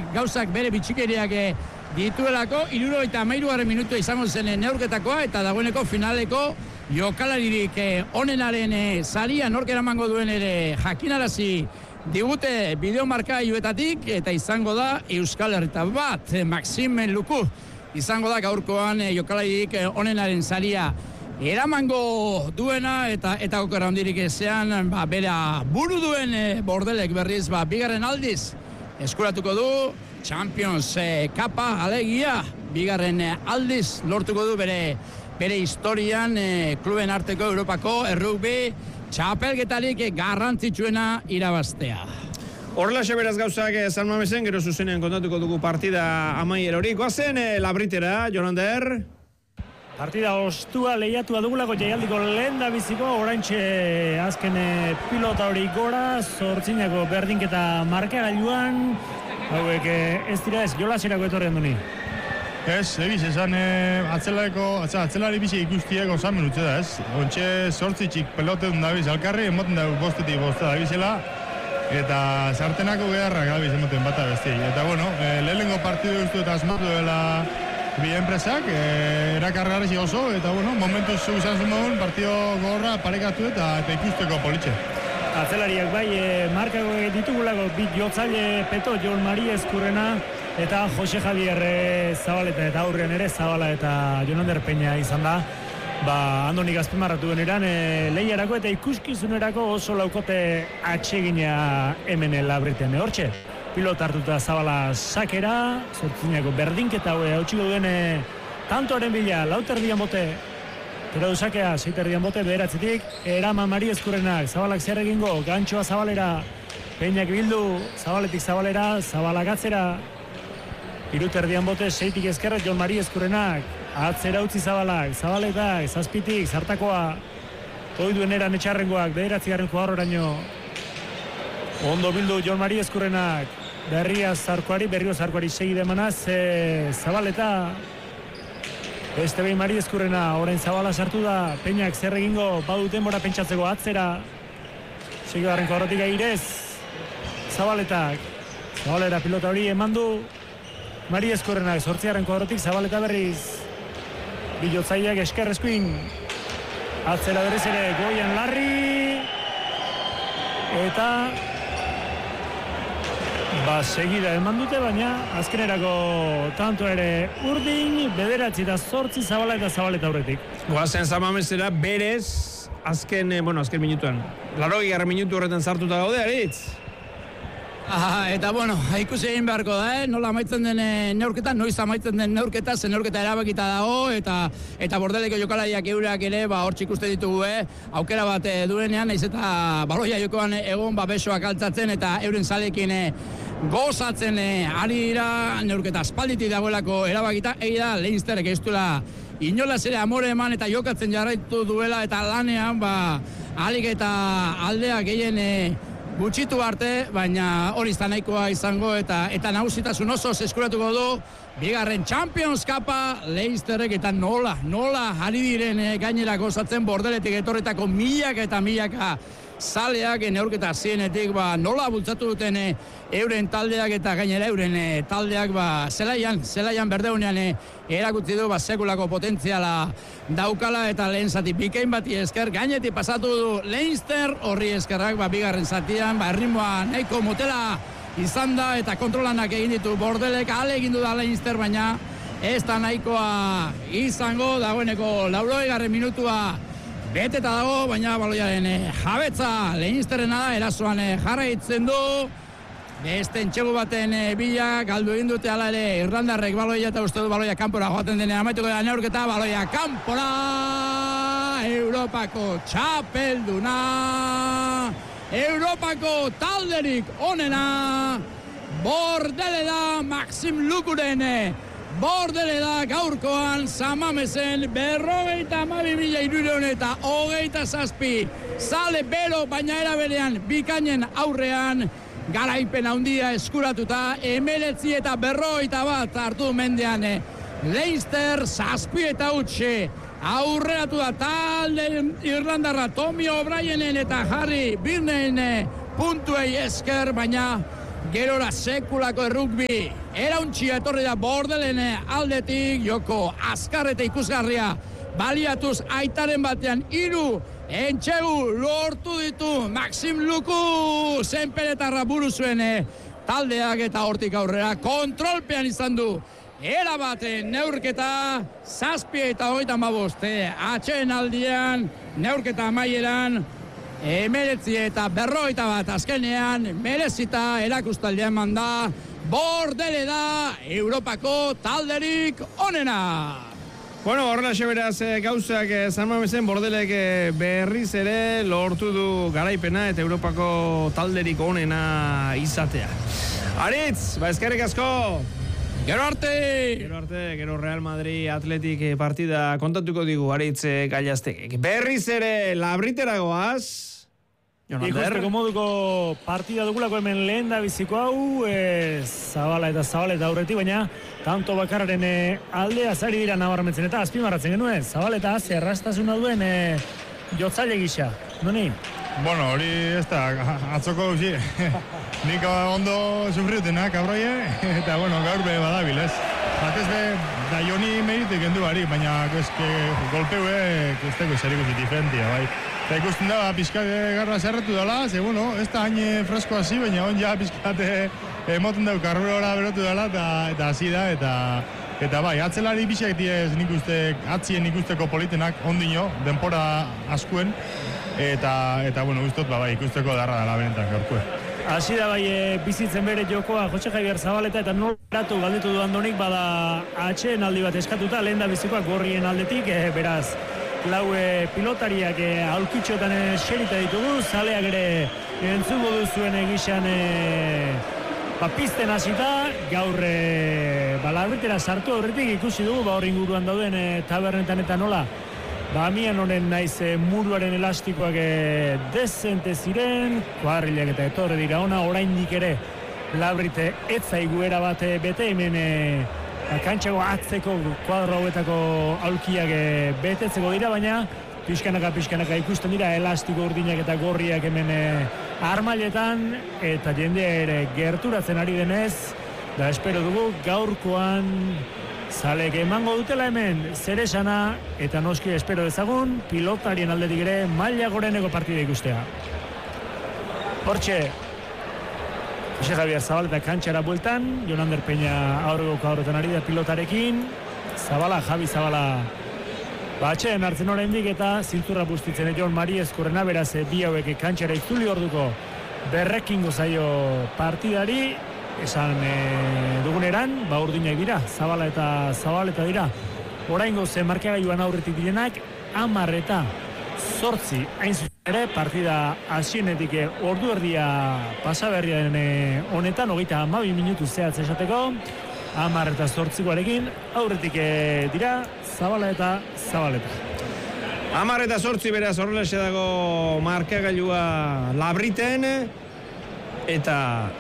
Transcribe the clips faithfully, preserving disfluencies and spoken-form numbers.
gauzak bere bitxikeriak dituelako, hirurogeita hamairugarren minutua izango zen neurketakoa, eta dagoeneko finaleko jokalaririk onenaren saria nork eramango duen ere jakinarazi digute bideomarkailuetatik, eta izango da Euskal Herritar bat, Maxime Luku izango da gaurkoan jokalaririk onenaren saria eramango duena, eta eta okera hondirik ezean, ba, bera buru duen e, Bordelek berriz, ba, bigarren aldiz eskuratuko du Champions e, kapa, alegia, bigarren e, aldiz lortuko du bere, bere historian e, kluben arteko Europako errugbi txapelketarik e, garrantzitsuena irabaztea. Horrela beraz gauzak San Mamesen, gero zuzenean kontatuko dugu partida amaier hori. Goazen e, labritera, Jonander? Partida ostua lehiatua dugulako jaialdiko lehen da biziko, oraintxe azken pilota hori gora, zortzinako berdinketa markagailuan, hauek ez dira ez, jolaserako etorri handuni. Ez, egiz, esan atzelareko, atzelari bizi ikustieko zan minutze da ez. Ontxe zortzitxik peloteun dabiz alkarri, emoten da bostetik bosta dabizela, eta sartenako geharrak dabiz emoten bata besti. Eta bueno, lehenengo partidu ustu eta asmatu dela bi enpresak, e, erakargarri oso, eta bueno, momentu zu izan zuen partido gorra parekatu eta, eta ikusteko politxe. Atzelariak bai, e, markago ditugulako bit jotzaile Peto, Jon Mari Eskurrena, eta Jose Javier e, Zabaleta, eta aurrean ere Zabala eta Jonander Peña izan da. Ba, Andoni Gazpimarratu deneran, e, lehiarako eta ikuskizunerako oso laukote atsegina hemen labriten. Hortxe, pilota hartuta Zabala sakera, zortzinako berdinketa hau hautsiko duen tantoaren bila, lauterdian bote, Terau sakea, seiterdian bote, beheratzetik, Erama Mari Eskurrenak, Zabalak zer egingo, gantxoa Zabalera, Peñak bildu, Zabaletik Zabalera, Zabalak atzera, iruterdian bote, seitik ezkerret, Jon Mari Eskurrenak, atzera utzi Zabalak, Zabaletak, zazpitik, zartakoa, oiduen eran etxarrengoak, beheratzigarren jugarroraino, ondo bildu Jon Mari Eskurrenak, berria zarkoari, berrio zarkoari segide emanaz, e, Zabaleta, beste behin Mari Eskurrena, orain Zabala sartu da, Peñak zer egingo, badut denbora pentsatzeko atzera, segigarren kuadrotik airez, Zabaletak, Zabalera pilota hori eman du, Mari Eskurrenak, zortzigarren kuadrotik, Zabaleta berriz, bilotzaileak esker eskuin, atzera berriz ere, Goian Larri, eta ba, segida eman dute, baina azkenerako tanto ere urdin, bederatzi eta zortzi Zabala eta Zabaleta aurretik. Goazen Zamamesera berez, azken, bueno, azken minutuan, larogei garra minutu horretan sartuta gaude, aritz? Aha, eta bueno, ikusi egin beharko da, eh? Nola amaitzen den neurketa, noiz amaitzen den neurketa, zen neurketa erabakita dago, eta eta Bordeleko jokalariak eurak ere, ba, hortxe ikuste ditugu, eh? Aukera bat e, duenean, naiz eta baloia jokoan egon, ba, besoak altzatzen, eta euren zalekin e, gozatzen e, ari dira, neurketa aspalditi dagoelako erabakita, egi da, Leinsterrek ez duela inolaz ere amore eman eta jokatzen jarraitu duela, eta lanean, ba, alik eta aldea gehien e, gutxitu arte, baina hori izan nahikoa izango, eta eta nagusitasun oso eskuratuko du bigarren Champions Cupa Leinsterrek, eta nola, nola ari diren e, gainera gozatzen Bordeletik etorretako milaka eta milaka zaleak neurketa zienetik, ba, nola bultzatu duten e, euren taldeak eta gainera euren e, taldeak, ba, zelaian, zelaian berdeunean e, erakutzi du, ba, sekulako potentziala daukala, eta lehen zati bikain bati esker, gainetik pasatu du Leinster, horri eskerrak, ba, bigarren zatian, ba, erritmoa nahiko motela izan da, eta kontrolanak egin ditu Bordelek, ale egin du da Leinster, baina ez da nahikoa izango, dagoeneko laurogegarren minutua beteta dago, baina baloiaren e, jabetza Leinsterrena da, erasoan e, jarraitzen du, beste entxegu baten e, bila, galdu egin dute ala ere Irlandarrek baloia, eta uste du baloia kanpora joaten denean, amaituko da neurketa, baloia kanpora, Europako txapelduna, Europako talderik onena, Bordele da, Maxim Lukuren, Bordele da gaurkoan Samamesen berrogeita hamabi mila hirurehun eta hogeita zazpi zale bero, baina eraberean bikainen aurrean garaipen handia eskuratuta, emeletzi eta berrogeita bat hartu mendean Leinster, zazpi eta utxe aurreratu da talde Irlandarra, Tommy O'Brienen eta Harry Birnen puntuei esker, baina gerora sekulako errukbi, erauntxia etorri da Bordelen aldetik, joko azkar eta ikusgarria, baliatuz aitaren batean hiru entxegu lortu ditu Maxim Luku zenperetarra buru zuen taldeak eta hortik aurrera kontrolpean izan du. Era baten neurketa zazpi eta hogeita hamabost atxeen aldian neurketa amaieran emeretzi eta berrogeita bat azkenean merezita erakustaldean manda Bordele da Europako talderik onena. Bueno, horrela beraz gauzak San Mamesen Bordelek berriz ere lortu du garaipena eta Europako talderik onena izatea. Aritz, ba eskerrik asko! Gero arte! Gero arte, gero Real Madrid Atletik partida kontatuko digu Aritz Gallaztegek. Berriz ere labriteragoaz. Ikusteko moduko partida dugulako hemen lehen da biziko hau, e, zabala eta zabala eta aurretik, baina tanto bakarraren e, aldea zari dira nabarmentzen eta azpimarratzen genuen, zabala eta haze errastasuna duen e, jotzaile gisa, noni? Bueno, hori ez da, atzoko hauzi. Nik ondo sufriutenak, abroie, eta bueno, gaur be badabil, ez? Batez be, da joni meritek gendu bari, baina eske golpeue, usteko zeriko diferentia, bai. Eta ikusten da, pizkat garra zerretu dela, ze, bueno, ez da hain fresko hasi, baina on ja pizkat emoten dau karburora berotu dela, eta hasi da, eta eta bai, atzelari bizak diez nik uste, atzien ikusteko politenak ondino, denpora askuen, eta, eta bueno, ustot, ba, bai, ikusteko darra dela benetan gaurkue. Hasi da bai e, bizitzen bere jokoa Jose Javier Zabaleta eta noratu galdetu du Andonik bada atxeen aldi bat eskatuta lehen da bizikoak gorrien aldetik, e, beraz laue pilotariak e, aulkitxotan e, xerita ditugu, zaleak ere entzuko duzuen egizan e, ba, pizten hasita, gaur e, ba, labritera sartu aurretik ikusi dugu, ba, hor inguruan dauden e, tabernetan eta nola ba, mian honen naiz e, muruaren elastikoak e, dezente ziren, kuadrilak eta etorre dira ona, oraindik ere labrite etzaigu erabat bete hemen e, kantxago atzeko kuadro hauetako aulkiak e, betetzeko dira, baina pixkanaka pixkanaka ikusten dira elastiko urdinak eta gorriak hemen e, armailetan, eta jendea ere gerturatzen ari denez, da espero dugu gaurkoan zalek emango dutela hemen zer esana, eta noski espero dezagun pilotarien aldetik ere maila goreneko partida ikustea. Hortxe, Jose Javier Zabaleta kantxara bueltan, Jon Ander Peña aurreko aurretan ari da pilotarekin, Zabala, Javi Zabala batxeen hartzen oraindik eta zintzurra bustitzen Jon Mari Ezkurrena, beraz bi hauek kantxara itzuli orduko berrekingo zaio partidari, esan e, duguneran, ba urdinak dira, Zabala eta Zabaleta dira. Oraingo ze markagailuan aurretik direnak, hamar eta zortzi hain zuzen ere, partida hasienetik ordu erdia pasaberriaren e, honetan, hogeita hamabi minutu zehatz esateko, hamar eta zortzikoarekin, aurretik e, dira, Zabala eta Zabaleta. Hamar eta zortzi beraz horrelaxe dago markagailua labriten, eta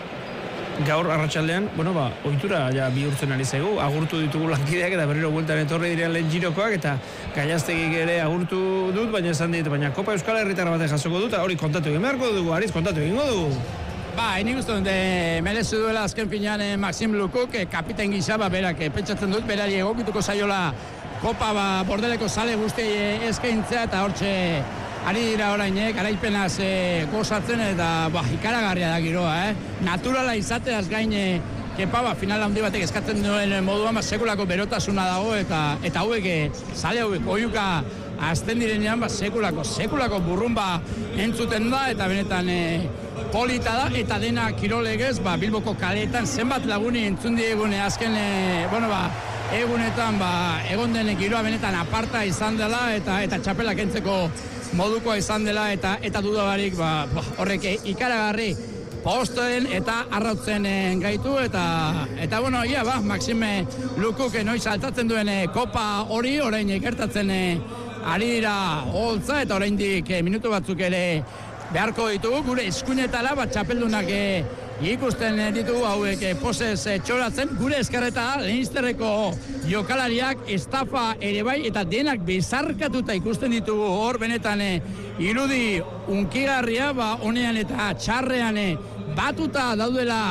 gaur arratsaldean, bueno, ba, ohitura ja bihurtzen ari zaigu, agurtu ditugu lankideak eta berriro bueltan etorri diren lehen girokoak, eta Gallaztegik ere agurtu dut, baina esan dit, baina Kopa Euskal Herritarra batek jasoko dut, hori kontatu egin beharko dugu, Ariz, kontatu egingo dugu. Ba, nik uste dut, merezu duela azken finean Maxim Lukuk, kapiten gisa, ba, berak, pentsatzen dut, berari egokituko zaiola Kopa ba, Bordeleko zale guztiei eskaintzea, eta hortxe ari dira orainek, garaipenaz e, gozatzen, eta ba, ikaragarria da giroa, eh? Naturala izateaz gaine, kepa, ba, finala handi batek eskatzen duen moduan, ba, sekulako berotasuna dago, eta eta hauek, zale hauek, oiuka azten direnean, ba, sekulako, sekulako burrumba entzuten da, eta benetan e, polita da, eta dena kirolegez, ba, Bilboko kaleetan zenbat laguni entzun diegune azken, e, bueno, ba, egunetan, ba, egon den giroa benetan aparta izan dela, eta eta txapela kentzeko modukoa izan dela, eta eta dudabarik, ba, ba, horrek ikaragarri posten eta arrautzen gaitu, eta eta bueno, ia, ba, Maxime Lukuk noiz saltatzen duen kopa hori, orain gertatzen ari dira holtza, eta oraindik minutu batzuk ere beharko ditugu, gure eskuinetara, bat txapeldunak ikusten ditugu hauek posez txoratzen, gure eskarreta Leinsterreko jokalariak estafa ere bai, eta denak bezarkatuta ikusten ditugu hor, benetan irudi unkigarria, ba, honean eta txarrean batuta daudela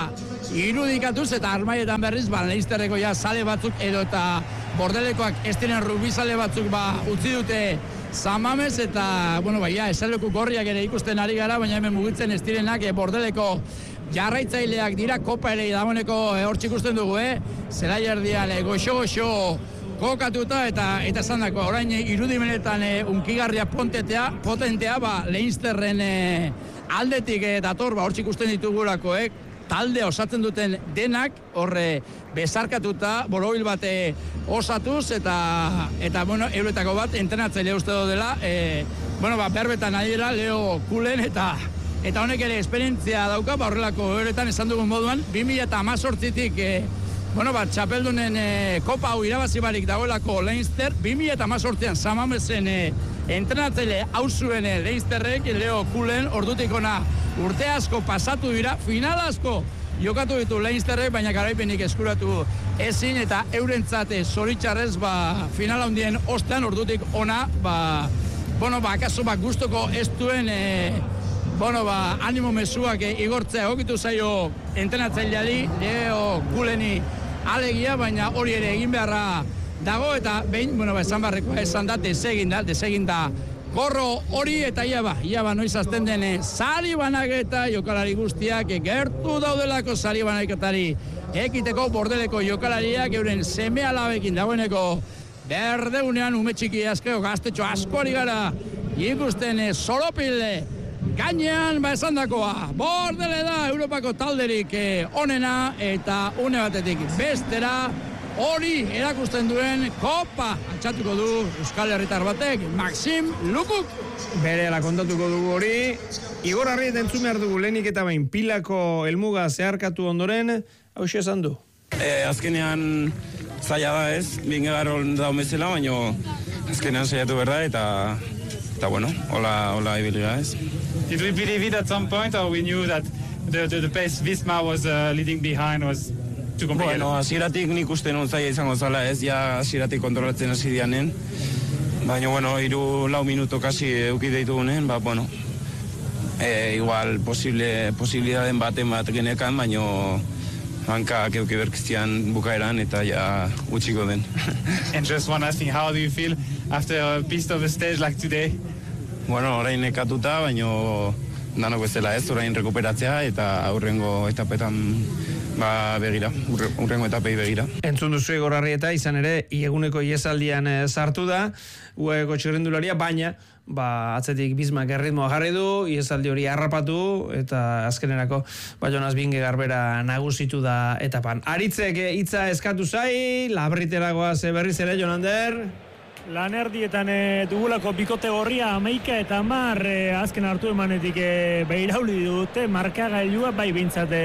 irudikatuz eta armaietan berriz, ba, Leisterreko ja sale batzuk edo eta Bordelekoak ez diren rugby sale batzuk ba, utzi dute Samamez eta, bueno, bai, ja, esaleko gorriak ere ikusten ari gara, baina hemen mugitzen ez direnak e, Bordeleko jarraitzaileak dira, kopa ere dagoeneko e, hor txikusten dugu, eh? Zelai erdian, e, goxo-goxo kokatuta eta eta zandako, orain irudimenetan e, unkigarria pontetea, potentea, ba, Leinsterren e, aldetik e, dator, ba, hor txikusten ditugurako, eh? Talde osatzen duten denak horre bezarkatuta borobil bate osatuz eta eta bueno, euretako bat entrenatzaile uste dela, e, bueno, ba, berbetan ari dela Leo Kulen eta eta honek ere esperientzia dauka, ba, horrelako euretan esan dugun moduan bi mila hamazortzitik e, bueno, ba, txapeldunen e, kopa hau irabazi barik dagoelako Leinster, bi mila hamazortzian Samamezen e, entrenatzaile hau zuen e, Leinsterrek, Leo Kulen, ordutik ona urte asko pasatu dira, final asko jokatu ditu Leinsterrek, baina garaipenik eskuratu ezin eta eurentzate zoritxarrez ba, final handien ostean ordutik ona, ba, bueno, ba, akaso ba, gustoko ez duen e, bueno, ba, animo mezuak e, igortzea egokitu zaio entrenatzaileari, Leo Kuleni alegia, baina hori ere egin beharra dago eta behin, bueno, ba, esan barrekoa esan da, desegin da, desegin da korro hori eta ia ba, ia ba, noiz azten den sari banaketa jokalari guztiak gertu daudelako sari banaketari ekiteko Bordeleko jokalariak euren seme alabekin dagoeneko berdeunean ume txiki askeo gaztetxo askori gara ikusten soropile gainean ba esan dakoa Bordele da Europako talderik onena eta une batetik bestera hori erakusten duen kopa altxatuko du Euskal Herritar batek, Maxim Lukuk. Bere ala kontatuko dugu hori. Igor Arriet entzun behar dugu lehenik eta bain pilako helmuga zeharkatu ondoren, hau esan du. E, azkenean zaila da ez, binge garron daumezela, baina azkenean saiatu berda eta eta bueno, hola, hola ibiliga ez. Did we believe it at some point or we knew that the, the, the pace Visma was uh, leading behind was Bueno, hasieratik nik uste non zaila izango zala ez, ja hasieratik kontrolatzen hasi dianen. Baina, bueno, iru lau minuto kasi eukide ditugunen, ba, bueno, e, igual posible, posibilitaten baten bat genekan, baina hankak euki berkiztian bukaeran eta ja utxiko den. And just one asking, how do you feel after a beast of a stage like today? Bueno, orain nekatuta, baina danok bezala ez, orain rekuperatzea eta aurrengo etapetan ba begira, urrengo etapei begira. Entzun duzu Igor Arrieta, izan ere, ieguneko iesaldian sartu da, ueko txirrendularia, baina, ba, atzetik Bismak erritmoa jarri du, iesaldi hori harrapatu, eta azkenerako, ba, Jonas Binge Garbera nagusitu da etapan. Aritzek hitza eskatu zai, labriteragoa ze berriz ere, Jonander? Lan erdietan e, dugulako bikote gorria amaika eta mar e, azken hartu emanetik e, beirauli dute, markagailua bai bintzate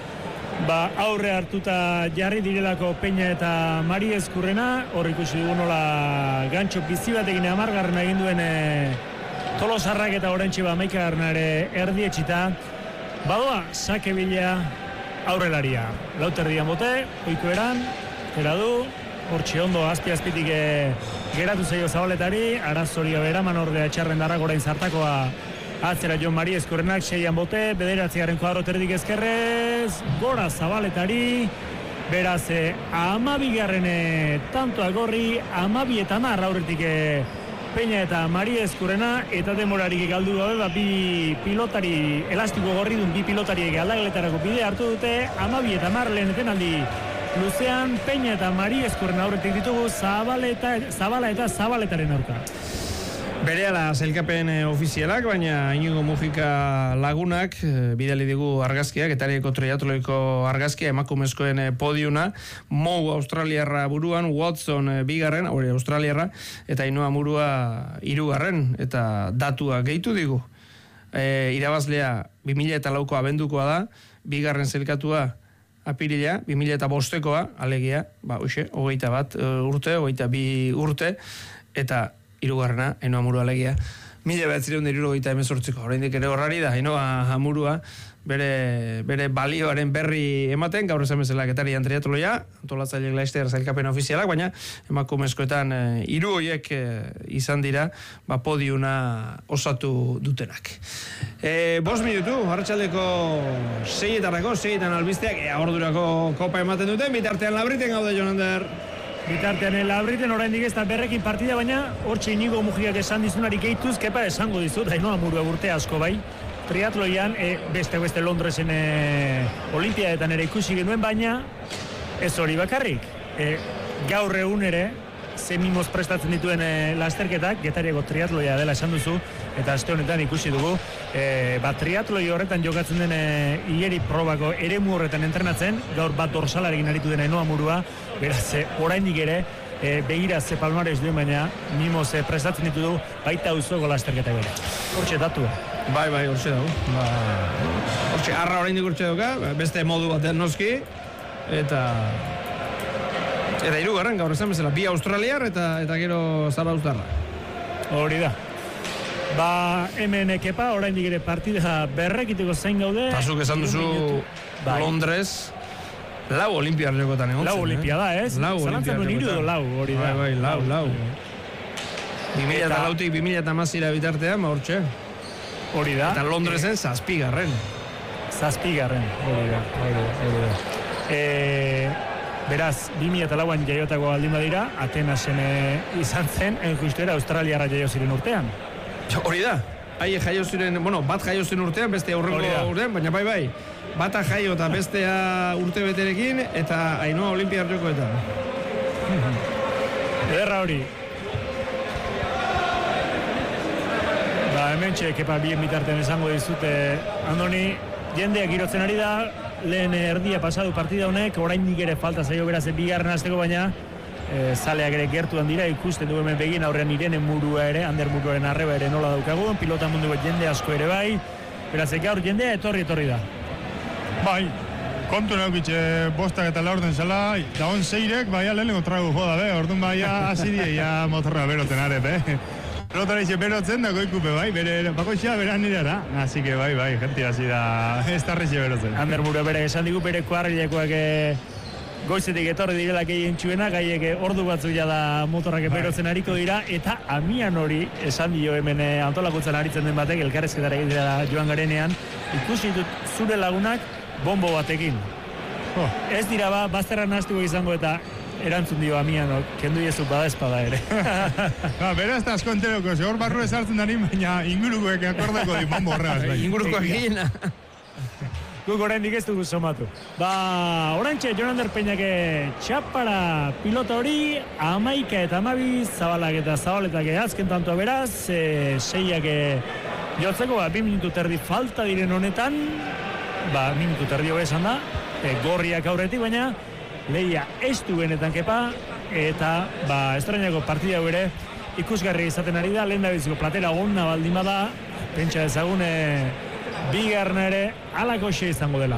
ba, aurre hartuta jarri direlako Peña eta Mari Ezkurrena, hor ikusi dugu nola gantxo bizi batekin amargarren egin duen e, Tolosarrak eta orentxe ba amaikagarrena ere erdietxita. Badoa, sake bila aurrelaria. Lauterdian bote, oiko eran, zera du, hortxe ondo azpi-azpitik e, geratu zaio Zabaletari, arazoria beraman ordea txarren darrak orain zartakoa atzera Jon Mari Ezkurrenak, seian bote, bederatzigarren kuadro terdik ezkerrez, gora Zabaletari, beraz, amabigarren tantoa gorri, amabi eta mar aurretik Peña eta Mari Ezkurrena, eta demorarik galdu gabe, ba, bi pilotari, elastiko gorri dun bi pilotariek aldageletarako bide hartu dute, amabi eta mar lehen etenaldi luzean, Peña eta Mari Ezkurrena aurretik ditugu, Zabaleta, Zabala eta Zabaletaren aurka. Berehala zelkapen e, ofizialak, baina Inigo Mujika lagunak e, bidali digu argazkiak, etarieko triatloiko argazkia emakumezkoen e, podiuna, Mou Australiarra buruan, Watson e, bigarren, hori Australiarra, eta Ainhoa Murua hirugarren, eta datua gehitu digu. E, irabazlea bi mila lauko abendukoa da, bigarren zelkatua apirila, bi mila bostekoa, alegia, ba, uxe, hogeita bat urte, hogeita bi urte, eta hirugarrena, Ainhoa Murua alegia, mila behatzireun hirurogeita hemezortziko, oraindik ere horrari da, Ainhoa Murua, bere, bere balioaren berri ematen, gaur esan bezala Getarian triatloia, antolatzaileek Laster sailkapen ofizialak, baina emakumezkoetan hiru e, horiek e, izan dira, ba, podiuna osatu dutenak. E, Bos minutu, arratsaldeko seietarako, seietan albizteak, ea ordurako kopa ematen duten, bitartean Labriten gaude, Jonander. Bitartean Labriten oraindik ez da berrekin partida, baina hortxe Inigo Mujiak esan dizunari gehituz, kepa esango dizut, Ainhoa Murua urte asko bai, triatloian, e, beste beste Londresen e, olimpiadetan ere ikusi genuen, baina ez hori bakarrik. E, gaur egun ere, ze mimoz prestatzen dituen e, lasterketak, Getariako triatloia dela esan duzu, eta aste honetan ikusi dugu, e, bat triatloi horretan jokatzen den e, ileri probako eremu horretan entrenatzen, gaur bat dorsalarekin aritu den Ainhoa Murua, beraz, e, oraindik ere, e, begira ze palmares duen, baina mimoz e, prestatzen ditu du, baita auzoko lasterketa bere. Hortxe datua. Bai, bai, hortxe dago. Ba, hortxe, arra oraindik hortxe dauka, beste modu batean noski, eta eta hirugarren gaur esan bezala, bi australiar eta eta gero zarauztarra. Hori da. Ba, hemen ekepa, oraindik ere partida berrekiteko zein gaude. Pasuk esan duzu bai. Londres, lau olimpiar jokotan egon zen. Lau olimpia da, ez? Lau olimpiar jokotan. Iru do lau, hori da. Bai, bai, lau, lau. bi mila eta lautik bi mila eta hamazira bitartean, ma hortxe. Hori da. Eta Londresen zazpigarren. Zazpigarren, hori da, hori da, hori da. E, beraz, bi mila eta lauan jaiotako baldin badira, Atenasen izan zen, enjustuera Australiara jaio ziren urtean. Hori da. Haie jaio ziren, bueno, bat jaio ziren urtean, beste aurrengo urtean, baina bai bai. Bata jaio eta bestea urte beterekin, eta Ainhoa Olimpiar jokoetan. Ederra hori. Ba, hemen txek, epa bien bitartean esango dizute, Andoni, jendeak girotzen ari da, lehen erdia pasadu partida honek, oraindik ere falta zaio beraz bigarren hasteko, baina e, zaleak ere gertuan dira, ikusten du hemen begin aurrean Irene Murua ere, Ander Muruaren arreba ere nola daukagun, pilota mundu bat jende asko ere bai, beraz gaur jendea etorri etorri da. Bai, kontu neukitxe bostak eta laurden zela, da on zeirek, bai, lehenengo tragu joda, be, orduan bai, hasi die, ja motorra beroten are, be. Pelotara ize berotzen da goikupe, bai, bere bakoitxea beran nirara. Así que bai, bai, gente hasi da ez tarrixe berotzen. Ander Murua bere esan digu bere kuarrilekoak e, goizetik etorri direla gehien txuena, gaiek ordu batzu ja da motorrak berotzen ariko dira, eta amian hori esan dio hemen e, antolakuntzan aritzen den batek, elkarrezketara egin dira joan garenean, ikusi dut zure lagunak bombo batekin. Oh. Ez dira ba, bazterran nahaztuko izango eta erantzun dio amianok, kendu iezu bada espada ere. Ba, beraz eta asko enteroko, ze hor barru ezartzen darin, baina ingurukoek akordako di bombo horreaz. Ingurukoak egina. Guk oraindik ez dugu somatu. Ba, orantxe, Jonander Peñake txapara pilota hori, amaika eta amabi, zabalak eta zabaletak azken tantoa beraz, e, seiak jotzeko, ba, bi minutu terdi falta diren honetan, ba, minutu terdi hobe esan da, e, gorriak aurretik, baina lehia ez du benetan kepa, eta ba, estrainako partida ere ikusgarri izaten ari da, lehen da biziko platera gonna baldin bada, pentsa ezagun e, bigarna ere alako xe izango dela.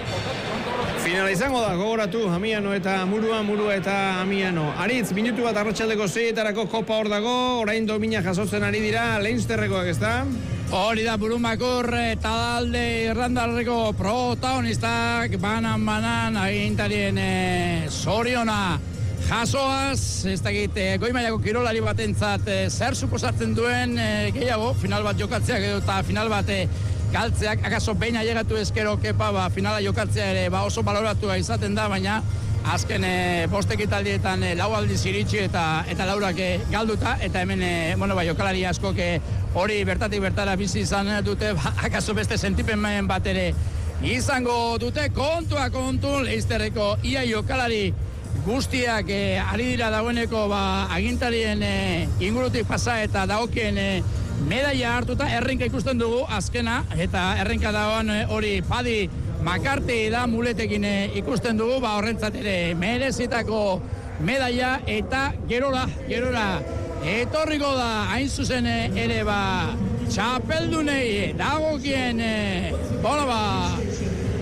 Finala izango da, gogoratu, Amiano eta Murua, Murua eta Amiano. Aritz, minutu bat arratsaldeko seietarako kopa hor dago, orain domina jasotzen ari dira, Leinsterrekoak ez da? Hori da, Burumakur eta talde irlandarreko protagonistak banan-banan agintarien e, zoriona jasoaz, ez dakit, e, goi-mailako kirolari batentzat e, zer suposatzen duen e, gehiago, final bat jokatzeak edo eta final bat e, galtzeak, akaso behin ailegatu ezkero kepa, ba, finala jokatzea ere ba, oso baloratua izaten da, baina azken e, bost ekitaldietan e, lau aldiz iritsi eta eta laurak e, galduta, eta hemen e, bueno, ba, jokalari askok e, hori bertatik bertara bizi izan dute, ba, akaso beste sentipen bat ere izango dute, kontua kontu, Leisterreko ia jokalari guztiak e, ari dira dagoeneko ba, agintarien e, ingurutik pasa eta dagokien e, medaia hartuta, errenka ikusten dugu azkena, eta errenka dagoan e, hori Padi Makarti da muletekin e, ikusten dugu, ba, horrentzat ere merezitako medaia, eta gerora, gerora etorriko da hain zuzen ere ba txapeldunei dagokien e, bueno ba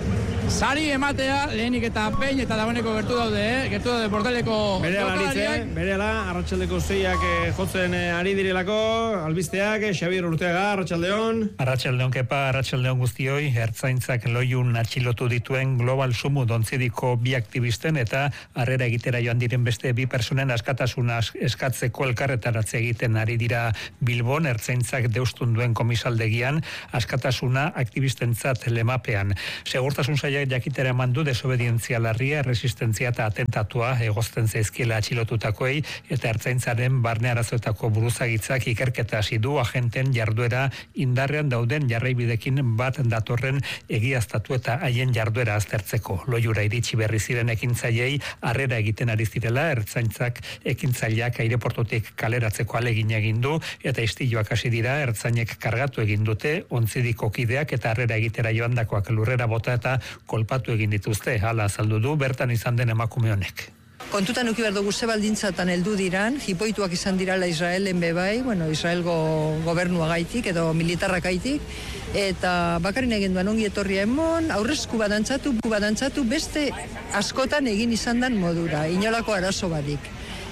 sari ematea, lehenik eta behin eta dagoeneko gertu daude, eh? Gertu daude Bordeleko Bere alaritze, jokalariak. bere ala, arratsaldeko zeiak eh, jotzen eh, ari direlako, albisteak, eh, Xabier Urteaga, arratsaldeon. Arratsaldeon kepa, arratsaldeon guztioi, ertzaintzak loiun atxilotu dituen Global Sumu Dontzidiko bi aktivisten eta harrera egitera joan diren beste bi personen askatasuna eskatzeko elkarretaratze egiten ari dira Bilbon, ertzaintzak deustun duen komisaldegian, askatasuna aktibistentzat lemapean. Segurtasun sailak jakitera eman du desobedientzia larria, resistentzia eta atentatua egozten zaizkiela atxilotutakoei eta ertzaintzaren barne arazoetako buruzagitzak ikerketa hasi du agenten jarduera indarrean dauden jarraibidekin bat datorren egiaztatu eta haien jarduera aztertzeko. Loiura iritsi berri ziren ekintzaileei harrera egiten ari zirela, ertzaintzak ekintzaileak aireportutik kaleratzeko alegin egin du eta istiluak hasi dira, ertzainek kargatu egin dute ontzidiko kideak eta harrera egitera joandakoak lurrera bota eta kolpatu egin dituzte, hala azaldu du bertan izan den emakume honek. Kontutan uki behar dugu ze baldintzatan heldu diran, jipoituak izan dirala Israelen bebai, bueno, Israelgo gobernua gaitik edo militarrak gaitik, eta bakarin egin duan ongi etorria emon, aurrezku badantzatu, badantzatu beste askotan egin izan dan modura, inolako arazo badik.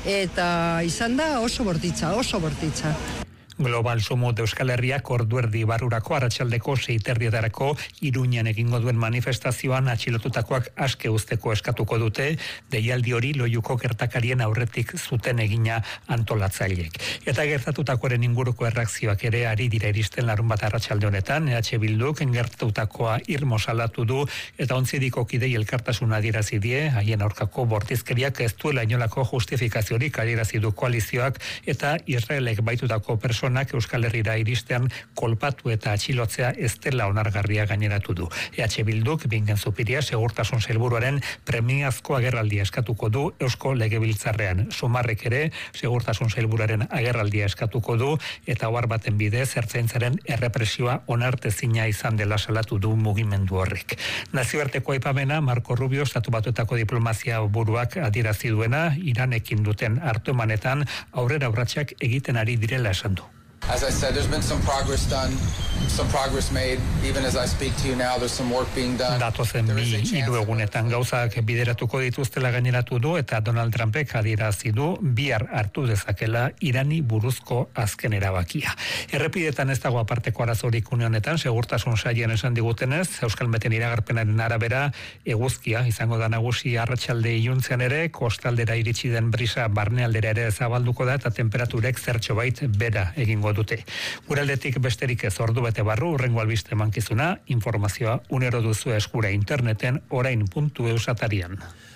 Eta izan da oso bortitza, oso bortitza. Global Sumu de Euskal Herriak orduerdi barurako arratsaldeko seiterrietarako Iruñan egingo duen manifestazioan atxilotutakoak aske uzteko eskatuko dute, deialdi hori loiuko gertakarien aurretik zuten egina antolatzaileek. Eta gertatutakoaren inguruko erreakzioak ere ari dira iristen larun bat arratsalde honetan, E H Bilduk gertatutakoa irmo salatu du eta ontzidiko kidei elkartasuna adierazi die, haien aurkako bortizkeriak ez duela inolako justifikaziorik adierazi du koalizioak eta Israelek baitutako persona Euskal Herrira iristean kolpatu eta atxilotzea ez dela onargarria gaineratu du. E H Bilduk Bingen Zupiria segurtasun sailburuaren premiazko agerraldia eskatuko du Eusko Legebiltzarrean. Sumarrek ere segurtasun sailburuaren agerraldia eskatuko du eta ohar baten bidez ertzaintzaren errepresioa onartezina izan dela salatu du mugimendu horrek. Nazioarteko aipamena Marco Rubio Estatu Batuetako diplomazia buruak adierazi duena Iranekin duten hartuemanetan aurrera urratsak egiten ari direla esan du. As I said, there's been some progress done, some progress made. Even as I speak to you now, there's some work being done. Datozen bi hiru egunetan gauzak bideratuko dituztela gaineratu du eta Donald Trumpek adierazi du bihar hartu dezakela Irani buruzko azken erabakia. Errepidetan ez dago aparteko arazorik une honetan, segurtasun sailean esan digutenez, Euskal Meten iragarpenaren arabera eguzkia izango da nagusi arratsalde iluntzean ere, kostaldera iritsi den brisa barnealdera ere zabalduko da eta temperaturek zertxobait bera egingo dute. Guraldetik besterik ez ordu bete barru, urrengo albiste mankizuna, informazioa unero duzu eskura interneten orain puntu eusatarian.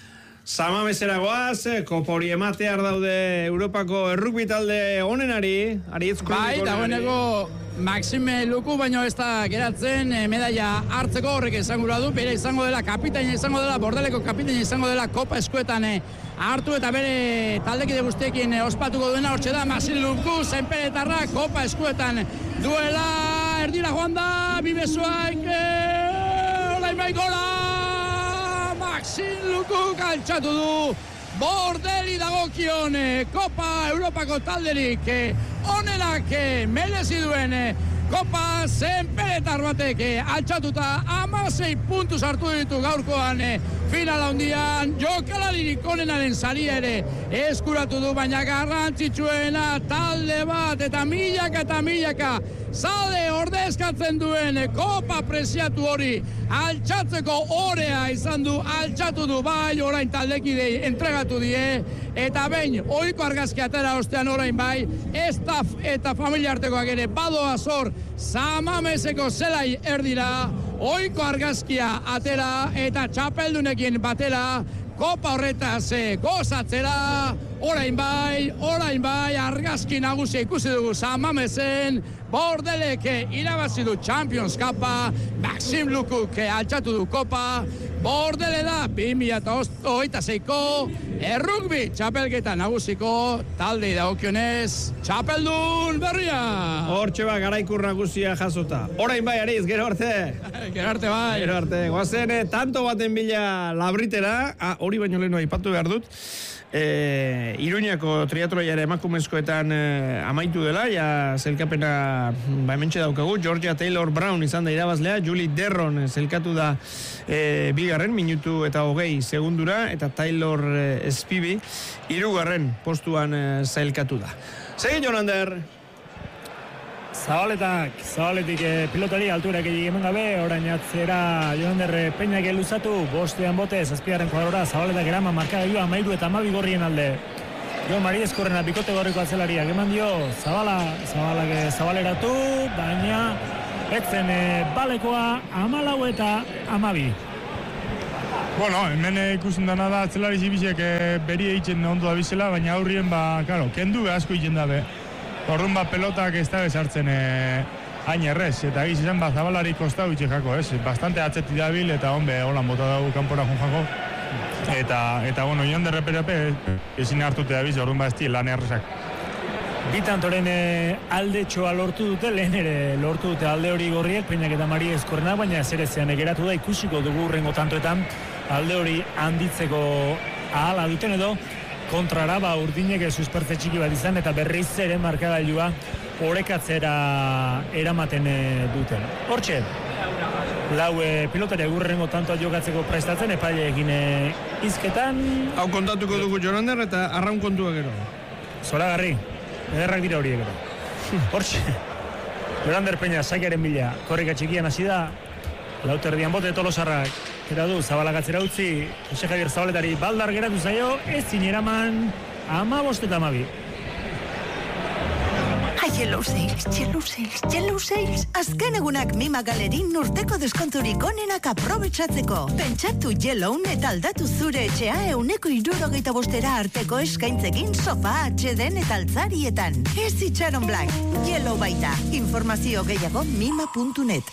Samamesera goaz, kopori ematear daude Europako errukbi talde onenari, aritzko Bai, dagoeneko Maxime Luku baino ez da geratzen eh, medaia hartzeko horrek izango du, bere izango dela kapitaina izango dela, Bordeleko kapitaina izango dela kopa eskuetan eh, hartu eta bere taldekide guztiekin eh, ospatuko duena hortxe da Maxime Luku, zenperetarra kopa eskuetan duela, erdira joan da, bibezuak, eh, olain bai gola, Maxime Luku altxatu du, Bordeli dagokion Kopa Europako talderik onenak merezi duen Kopa zenperetar batek altxatuta hamasei puntu sartu ditu gaurkoan final handian, jokalaririk onenaren saria ere eskuratu du, baina garrantzitsuena talde bat eta milaka eta milaka zale ordezkatzen duen Kopa preziatu hori altxatzeko orea izan du, altxatu du bai, orain taldekidei entregatu die, eta behin ohiko argazki atera ostean orain bai, estaf eta familiartekoak ere badoa zor Samameseko zelai erdira, ohiko argazkia atera eta txapeldunekin batera Kopa horretaz gozatzera, orain bai, orain bai, argazki nagusia ikusi dugu Samamesen, Bordelek irabazi du Champions Cupa, Maxime Lukuk altxatu du Kopa, Bordele da, bi mila hogeita seiko errugbi txapelketa nagusiko talde dagokionez txapeldun berria. Hortxe ba, garaikur nagusia jasota. Orain bai, Ariz, gero arte. Gero arte bai. Gero arte. Goazen, eh, tanto baten bila labritera, ah, hori baino lehenu aipatu behar dut, E, Iruñako triatroiare emakumezkoetan e, amaitu dela, ja zelkapena ba, hementxe daukagu, Georgia Taylor Brown izan da irabazlea, Julie Derron zelkatu da e, bigarren, minutu eta hogei segundura, eta Taylor e, Spibi hirugarren postuan e, zelkatu da. Segin, Jonander! Zabaletak, zabaletik eh, pilotari alturak egin gabe, orain atzera Jonander Peñak luzatu, bostean bote, zazpigarren kuadrora, Zabaletak eraman markagailua amairu eta amabi gorrien alde. Jo, Mari Eskurrena, bikote gorriko atzelariak, eman dio, Zabala, Zabalak zabaleratu, baina etzen eh, balekoa, amalau eta amabi. Bueno, hemen ikusten dana da, atzelari zibizek eh, beri egiten ondo da bizela, baina aurrien, ba, karo, kendu asko egiten dabe. Orduan bat pelotak ez da bezartzen e, hain errez, eta egiz izan bat Zabalari kostau itxe jako, ez? Bastante atzeti dabil eta honbe holan bota dugu kanpora jun jako. Eta, eta bueno, joan derreperepe ezin hartute dabiz, orduan bat ez di lan errezak. Bitantoren e, alde txoa lortu dute, lehen ere lortu dute alde hori gorriek, Peñak eta Mari Eskorrena, baina zerezean egeratu da, ikusiko dugu urrengo tantoetan alde hori handitzeko ahala duten edo, kontrara, ba, urdinek suspertze txiki bat izan, eta berriz ere markagailua orekatzera eramaten duten. Hortxe, lau e, pilotari agurrengo tantoa jokatzeko prestatzen, epaileekin e, izketan. Hau kontatuko dugu Jonander eta arraun kontua gero. Zoragarri, ederrak dira horiek gero. Hortxe, Jonander Peña saikaren bila, korrika txikian hasi da, lauterdian bote Tolosarrak. Eta du, Zabalak atzera utzi, Jose Javier Zabaletari baldar geratu zaio, ez zineraman ama bost eta amabi. Yellow Sales, Yellow Sales, Yellow Sales. Azken egunak Mima Galerin urteko deskonturik onenak aprobetsatzeko. Pentsatu Yellow eta aldatu zure etxea euneko hirurogeita bostera arteko eskaintzekin sofa, atxeden eta altzarietan. Ez itxaron Black, Yellow baita. Informazio gehiago mima puntu net.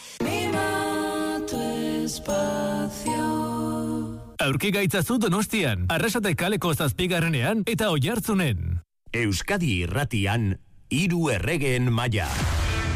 Aurki gaitzazu Donostian, Arrasate kaleko zazpigarrenean eta Oiartzunen. Euskadi irratian, hiru erregeen maila.